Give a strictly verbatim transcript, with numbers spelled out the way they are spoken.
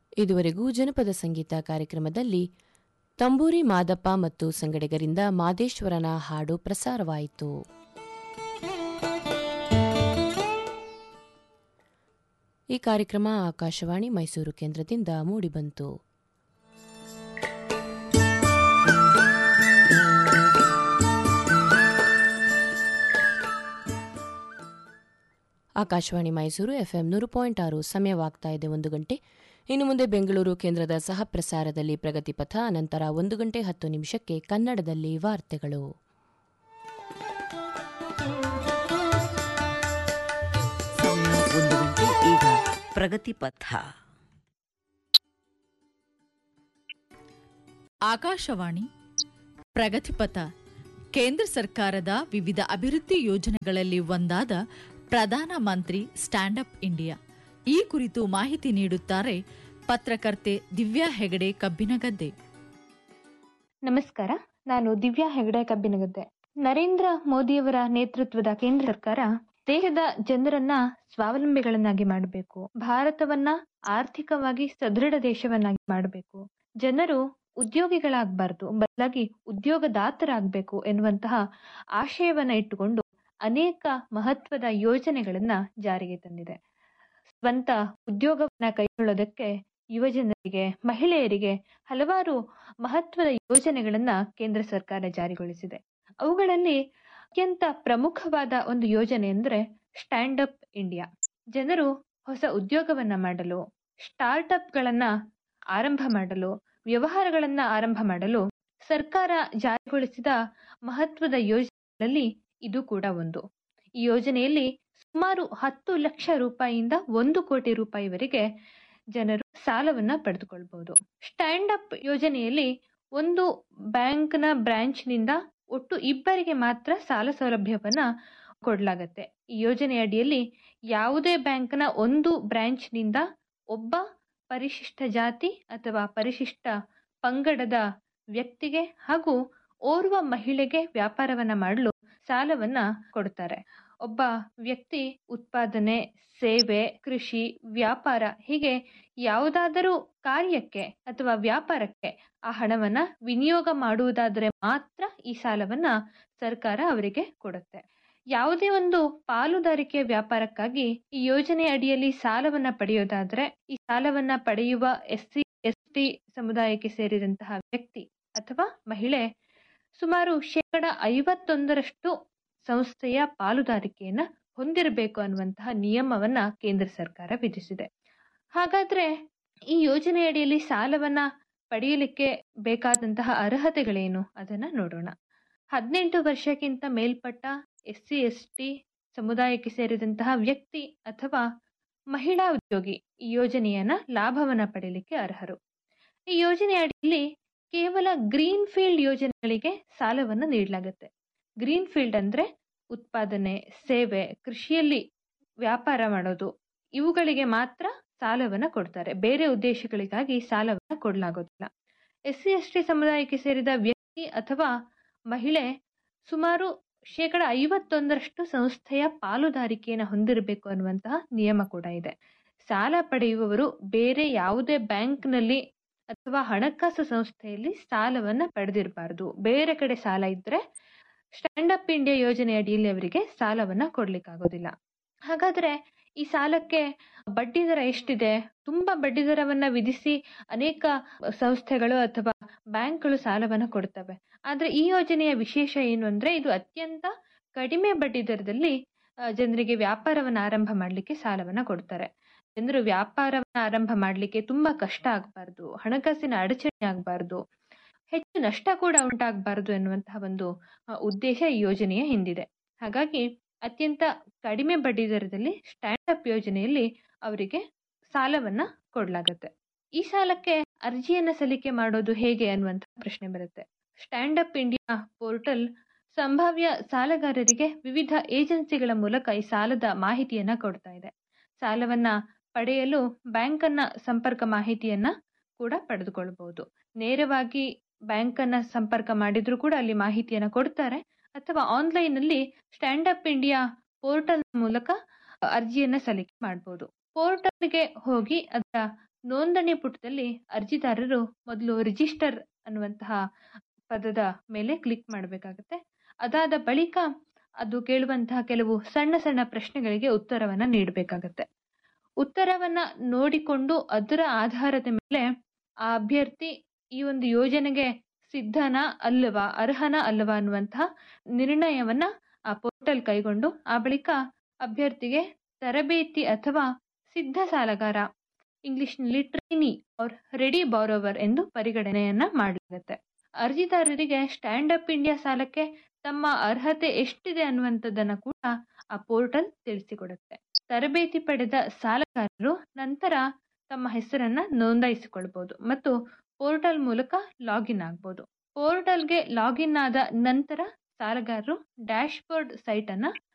ಇದುವರೆಗೂ ಜನಪದ ಸಂಗೀತ ಕಾರ್ಯಕ್ರಮದಲ್ಲಿ ತಂಬೂರಿ ಮಾದಪ್ಪ ಮತ್ತು ಸಂಗಡಿಗರಿಂದ ಮಾದೇಶ್ವರನ ಹಾಡು ಪ್ರಸಾರವಾಯಿತು. ಈ ಕಾರ್ಯಕ್ರಮ ಆಕಾಶವಾಣಿ ಮೈಸೂರು ಕೇಂದ್ರದಿಂದ ಮೂಡಿಬಂತು. ಆಕಾಶವಾಣಿ ಮೈಸೂರು ಎಫ್ಎಂ ನೂರು ಪಾಯಿಂಟ್ ಆರು ಸಮಯವಾಗ್ತಾ ಇದೆ ಒಂದು ಗಂಟೆ. ಇನ್ನು ಮುಂದೆ ಬೆಂಗಳೂರು ಕೇಂದ್ರದ ಸಹ ಪ್ರಸಾರದಲ್ಲಿ ಪ್ರಗತಿಪಥ, ನಂತರ ಒಂದು ಗಂಟೆ ಹತ್ತು ನಿಮಿಷಕ್ಕೆ ಕನ್ನಡದಲ್ಲಿ ವಾರ್ತೆಗಳು. ಒಂದು ಗಂಟೆ ಈಗ ಪ್ರಗತಿಪಥ. ಆಕಾಶವಾಣಿ ಪ್ರಗತಿಪಥ ಕೇಂದ್ರ ಸರ್ಕಾರದ ವಿವಿಧ ಅಭಿವೃದ್ಧಿ ಯೋಜನೆಗಳಲ್ಲಿ ಒಂದಾದ Pradhan Mantri stand up India. ಈ ಕುರಿತು ಮಾಹಿತಿ ನೀಡುತ್ತಾರೆ ಪತ್ರಕರ್ತೆ ದಿವ್ಯಾ ಹೆಗಡೆ ಕಬ್ಬಿನಗದ್ದೆ. ನಮಸ್ಕಾರ, ನಾನು ದಿವ್ಯಾ ಹೆಗಡೆ ಕಬ್ಬಿನಗದ್ದೆ. ನರೇಂದ್ರ ಮೋದಿಯವರ ನೇತೃತ್ವದ ಕೇಂದ್ರ ಸರ್ಕಾರ ದೇಶದ ಜನರನ್ನ ಸ್ವಾವಲಂಬಿಗಳನ್ನಾಗಿ ಮಾಡಬೇಕು, ಭಾರತವನ್ನ ಆರ್ಥಿಕವಾಗಿ ಸದೃಢ ದೇಶವನ್ನಾಗಿ ಮಾಡಬೇಕು, ಜನರು ಉದ್ಯೋಗಿಗಳಾಗಬಾರ್ದು, ಬದಲಾಗಿ ಉದ್ಯೋಗದಾತರಾಗಬೇಕು ಎನ್ನುವಂತಹ ಆಶಯವನ್ನ ಇಟ್ಟುಕೊಂಡು ಅನೇಕ ಮಹತ್ವದ ಯೋಜನೆಗಳನ್ನ ಜಾರಿಗೆ ತಂದಿದೆ. ಸ್ವಂತ ಉದ್ಯೋಗವನ್ನ ಕೈಗೊಳ್ಳೋದಕ್ಕೆ ಯುವಜನರಿಗೆ, ಮಹಿಳೆಯರಿಗೆ ಹಲವಾರು ಮಹತ್ವದ ಯೋಜನೆಗಳನ್ನ ಕೇಂದ್ರ ಸರ್ಕಾರ ಜಾರಿಗೊಳಿಸಿದೆ. ಅವುಗಳಲ್ಲಿ ಅತ್ಯಂತ ಪ್ರಮುಖವಾದ ಒಂದು ಯೋಜನೆ ಅಂದ್ರೆ ಸ್ಟ್ಯಾಂಡ್ ಅಪ್ ಇಂಡಿಯಾ. ಜನರು ಹೊಸ ಉದ್ಯೋಗವನ್ನ ಮಾಡಲು, ಸ್ಟಾರ್ಟ್ಅಪ್ ಗಳನ್ನ ಆರಂಭ ಮಾಡಲು, ವ್ಯವಹಾರಗಳನ್ನ ಆರಂಭ ಮಾಡಲು ಸರ್ಕಾರ ಜಾರಿಗೊಳಿಸಿದ ಮಹತ್ವದ ಯೋಜನೆಗಳಲ್ಲಿ ಇದು ಕೂಡ ಒಂದು. ಈ ಯೋಜನೆಯಲ್ಲಿ ಸುಮಾರು ಹತ್ತು ಲಕ್ಷ ರೂಪಾಯಿಯಿಂದ ಒಂದು ಕೋಟಿ ರೂಪಾಯಿವರೆಗೆ ಜನರು ಸಾಲವನ್ನ ಪಡೆದುಕೊಳ್ಬಹುದು. ಸ್ಟ್ಯಾಂಡ್ ಅಪ್ ಯೋಜನೆಯಲ್ಲಿ ಒಂದು ಬ್ಯಾಂಕ್ನ ಬ್ರಾಂಚ್ನಿಂದ ಒಟ್ಟು ಇಬ್ಬರಿಗೆ ಮಾತ್ರ ಸಾಲ ಸೌಲಭ್ಯವನ್ನ ಕೊಡಲಾಗತ್ತೆ. ಈ ಯೋಜನೆ ಅಡಿಯಲ್ಲಿ ಯಾವುದೇ ಬ್ಯಾಂಕ್ನ ಒಂದು ಬ್ರಾಂಚ್ನಿಂದ ಒಬ್ಬ ಪರಿಶಿಷ್ಟ ಜಾತಿ ಅಥವಾ ಪರಿಶಿಷ್ಟ ಪಂಗಡದ ವ್ಯಕ್ತಿಗೆ ಹಾಗೂ ಓರ್ವ ಮಹಿಳೆಗೆ ವ್ಯಾಪಾರವನ್ನ ಮಾಡಲು ಸಾಲವನ್ನ ಕೊಡ್ತಾರೆ. ಒಬ್ಬ ವ್ಯಕ್ತಿ ಉತ್ಪಾದನೆ, ಸೇವೆ, ಕೃಷಿ, ವ್ಯಾಪಾರ ಹೀಗೆ ಯಾವುದಾದರೂ ಕಾರ್ಯಕ್ಕೆ ಅಥವಾ ವ್ಯಾಪಾರಕ್ಕೆ ಆ ಹಣವನ್ನ ವಿನಿಯೋಗ ಮಾಡುವುದಾದರೆ ಮಾತ್ರ ಈ ಸಾಲವನ್ನ ಸರ್ಕಾರ ಅವರಿಗೆ ಕೊಡುತ್ತೆ. ಯಾವುದೇ ಒಂದು ಪಾಲುದಾರಿಕೆ ವ್ಯಾಪಾರಕ್ಕಾಗಿ ಈ ಯೋಜನೆ ಅಡಿಯಲ್ಲಿ ಸಾಲವನ್ನ ಪಡೆಯೋದಾದ್ರೆ ಈ ಸಾಲವನ್ನ ಪಡೆಯುವ ಎಸ್ ಸಿ ಎಸ್ ಟಿ ಸಮುದಾಯಕ್ಕೆ ಸೇರಿದಂತಹ ವ್ಯಕ್ತಿ ಅಥವಾ ಮಹಿಳೆ ಸುಮಾರು ಶೇಕಡ ಐವತ್ತೊಂದರಷ್ಟು ಸಂಸ್ಥೆಯ ಪಾಲುದಾರಿಕೆಯನ್ನ ಹೊಂದಿರಬೇಕು ಅನ್ನುವಂತಹ ನಿಯಮವನ್ನ ಕೇಂದ್ರ ಸರ್ಕಾರ ವಿಧಿಸಿದೆ. ಹಾಗಾದ್ರೆ ಈ ಯೋಜನೆಯಡಿಯಲ್ಲಿ ಸಾಲವನ್ನ ಪಡೆಯಲಿಕ್ಕೆ ಬೇಕಾದಂತಹ ಅರ್ಹತೆಗಳೇನು ಅದನ್ನ ನೋಡೋಣ. ಹದಿನೆಂಟು ವರ್ಷಕ್ಕಿಂತ ಮೇಲ್ಪಟ್ಟ ಎಸ್ ಸಿ ಎಸ್ ಟಿ ಸಮುದಾಯಕ್ಕೆ ಸೇರಿದಂತಹ ವ್ಯಕ್ತಿ ಅಥವಾ ಮಹಿಳಾ ಉದ್ಯೋಗಿ ಈ ಯೋಜನೆಯನ್ನ ಲಾಭವನ್ನ ಪಡೆಯಲಿಕ್ಕೆ ಅರ್ಹರು. ಈ ಯೋಜನೆ ಅಡಿಯಲ್ಲಿ ಕೇವಲ ಗ್ರೀನ್ ಫೀಲ್ಡ್ ಯೋಜನೆಗಳಿಗೆ ಸಾಲವನ್ನು ನೀಡಲಾಗುತ್ತೆ. ಗ್ರೀನ್ ಫೀಲ್ಡ್ ಅಂದ್ರೆ ಉತ್ಪಾದನೆ, ಸೇವೆ, ಕೃಷಿಯಲ್ಲಿ ವ್ಯಾಪಾರ ಮಾಡೋದು, ಇವುಗಳಿಗೆ ಮಾತ್ರ ಸಾಲವನ್ನ ಕೊಡ್ತಾರೆ. ಬೇರೆ ಉದ್ದೇಶಗಳಿಗಾಗಿ ಸಾಲವನ್ನ ಕೊಡಲಾಗೋದಿಲ್ಲ. ಎಸ್ ಸಿ ಎಸ್ ಟಿ ಸಮುದಾಯಕ್ಕೆ ಸೇರಿದ ವ್ಯಕ್ತಿ ಅಥವಾ ಮಹಿಳೆ ಸುಮಾರು ಶೇಕಡ ಐವತ್ತೊಂದರಷ್ಟು ಸಂಸ್ಥೆಯ ಪಾಲುದಾರಿಕೆಯನ್ನು ಹೊಂದಿರಬೇಕು ಅನ್ನುವಂತಹ ನಿಯಮ ಕೂಡ ಇದೆ. ಸಾಲ ಪಡೆಯುವವರು ಬೇರೆ ಯಾವುದೇ ಬ್ಯಾಂಕ್ನಲ್ಲಿ ಅಥವಾ ಹಣಕಾಸು ಸಂಸ್ಥೆಯಲ್ಲಿ ಸಾಲವನ್ನ ಪಡೆದಿರಬಾರದು. ಬೇರೆ ಕಡೆ ಸಾಲ ಇದ್ರೆ ಸ್ಟ್ಯಾಂಡ್ ಅಪ್ ಇಂಡಿಯಾ ಯೋಜನೆ ಅಡಿಯಲ್ಲಿ ಅವರಿಗೆ ಸಾಲವನ್ನ ಕೊಡ್ಲಿಕ್ಕಾಗೋದಿಲ್ಲ. ಹಾಗಾದ್ರೆ ಈ ಸಾಲಕ್ಕೆ ಬಡ್ಡಿ ದರ ಎಷ್ಟಿದೆ? ತುಂಬಾ ಬಡ್ಡಿ ದರವನ್ನ ವಿಧಿಸಿ ಅನೇಕ ಸಂಸ್ಥೆಗಳು ಅಥವಾ ಬ್ಯಾಂಕ್ಗಳು ಸಾಲವನ್ನ ಕೊಡ್ತವೆ. ಆದ್ರೆ ಈ ಯೋಜನೆಯ ವಿಶೇಷ ಏನು ಅಂದ್ರೆ ಇದು ಅತ್ಯಂತ ಕಡಿಮೆ ಬಡ್ಡಿ ದರದಲ್ಲಿ ಜನರಿಗೆ ವ್ಯಾಪಾರವನ್ನ ಆರಂಭ ಮಾಡ್ಲಿಕ್ಕೆ ಸಾಲವನ್ನ ಕೊಡ್ತಾರೆ. ಜನರು ವ್ಯಾಪಾರವನ್ನ ಆರಂಭ ಮಾಡ್ಲಿಕ್ಕೆ ತುಂಬಾ ಕಷ್ಟ ಆಗ್ಬಾರ್ದು, ಹಣಕಾಸಿನ ಅಡಚಣೆ ಆಗ್ಬಾರ್ದು, ಹೆಚ್ಚು ನಷ್ಟ ಕೂಡ ಉಂಟಾಗಬಾರದು ಎನ್ನುವಂತಹ ಒಂದು ಉದ್ದೇಶ ಈ ಯೋಜನೆಯ ಹಿಂದಿದೆ. ಹಾಗಾಗಿ ಅತ್ಯಂತ ಕಡಿಮೆ ಬಡ್ಡಿ ದರದಲ್ಲಿ ಸ್ಟ್ಯಾಂಡ್ ಅಪ್ ಯೋಜನೆಯಲ್ಲಿ ಅವರಿಗೆ ಸಾಲವನ್ನ ಕೊಡಲಾಗುತ್ತೆ. ಈ ಸಾಲಕ್ಕೆ ಅರ್ಜಿಯನ್ನ ಸಲ್ಲಿಕೆ ಮಾಡೋದು ಹೇಗೆ ಅನ್ನುವಂತಹ ಪ್ರಶ್ನೆ ಬರುತ್ತೆ. ಸ್ಟ್ಯಾಂಡ್ ಅಪ್ ಇಂಡಿಯಾ ಪೋರ್ಟಲ್ ಸಂಭಾವ್ಯ ಸಾಲಗಾರರಿಗೆ ವಿವಿಧ ಏಜೆನ್ಸಿಗಳ ಮೂಲಕ ಈ ಸಾಲದ ಮಾಹಿತಿಯನ್ನ ಕೊಡ್ತಾ ಇದೆ. ಸಾಲವನ್ನ ಪಡೆಯಲು ಬ್ಯಾಂಕ್ ಅನ್ನ ಸಂಪರ್ಕ ಮಾಹಿತಿಯನ್ನ ಕೂಡ ಪಡೆದುಕೊಳ್ಳಬಹುದು. ನೇರವಾಗಿ ಬ್ಯಾಂಕ್ ಅನ್ನ ಸಂಪರ್ಕ ಮಾಡಿದ್ರು ಕೂಡ ಅಲ್ಲಿ ಮಾಹಿತಿಯನ್ನ ಕೊಡ್ತಾರೆ, ಅಥವಾ ಆನ್ಲೈನ್ ಅಲ್ಲಿ ಸ್ಟ್ಯಾಂಡ್ ಅಪ್ ಇಂಡಿಯಾ ಪೋರ್ಟಲ್ ಮೂಲಕ ಅರ್ಜಿಯನ್ನ ಸಲ್ಲಿಕೆ ಮಾಡಬಹುದು. ಪೋರ್ಟಲ್ಗೆ ಹೋಗಿ ಅದರ ನೋಂದಣಿ ಪುಟದಲ್ಲಿ ಅರ್ಜಿದಾರರು ಮೊದಲು ರಿಜಿಸ್ಟರ್ ಅನ್ನುವಂತಹ ಪದದ ಮೇಲೆ ಕ್ಲಿಕ್ ಮಾಡಬೇಕಾಗತ್ತೆ. ಅದಾದ ಬಳಿಕ ಅದು ಕೇಳುವಂತಹ ಕೆಲವು ಸಣ್ಣ ಸಣ್ಣ ಪ್ರಶ್ನೆಗಳಿಗೆ ಉತ್ತರವನ್ನ ನೀಡಬೇಕಾಗತ್ತೆ. ಉತ್ತರವನ್ನ ನೋಡಿಕೊಂಡು ಅದರ ಆಧಾರದ ಮೇಲೆ ಆ ಅಭ್ಯರ್ಥಿ ಈ ಒಂದು ಯೋಜನೆಗೆ ಸಿದ್ಧನಾ ಅಲ್ಲವಾ, ಅರ್ಹನಾ ಅಲ್ಲವಾ ಅನ್ನುವಂತಹ ನಿರ್ಣಯವನ್ನ ಆ ಪೋರ್ಟಲ್ ಕೈಗೊಂಡು ಆ ಬಳಿಕ ಅಭ್ಯರ್ಥಿಗೆ ತರಬೇತಿ ಅಥವಾ ಸಿದ್ಧ ಸಾಲಗಾರ, ಇಂಗ್ಲಿಷ್ನಲ್ಲಿ ಟ್ರೈನಿ ಆರ್ ರೆಡಿ ಬಾರೋವರ್ ಎಂದು ಪರಿಗಣನೆಯನ್ನ ಮಾಡಲಾಗುತ್ತೆ. ಅರ್ಜಿದಾರರಿಗೆ ಸ್ಟ್ಯಾಂಡ್ ಅಪ್ ಇಂಡಿಯಾ ಸಾಲಕ್ಕೆ ತಮ್ಮ ಅರ್ಹತೆ ಎಷ್ಟಿದೆ ಅನ್ನುವಂಥದ್ದನ್ನ ಕೂಡ ಆ ಪೋರ್ಟಲ್ ತಿಳಿಸಿಕೊಡುತ್ತೆ. ತರಬೇತಿ ಪಡೆದ ಸಾಲಗಾರರು ನಂತರ ತಮ್ಮ ಹೆಸರನ್ನ ನೋಂದಾಯಿಸಿಕೊಳ್ಬಹುದು ಮತ್ತು ಪೋರ್ಟಲ್ ಮೂಲಕ ಲಾಗಿನ್ ಆಗ್ಬೋದು. ಪೋರ್ಟಲ್ಗೆ ಲಾಗಿನ್ ಆದ ನಂತರ ಸಾಲಗಾರರು ಡ್ಯಾಶ್ ಬೋರ್ಡ್ ಸೈಟ್ ಅನ್ನ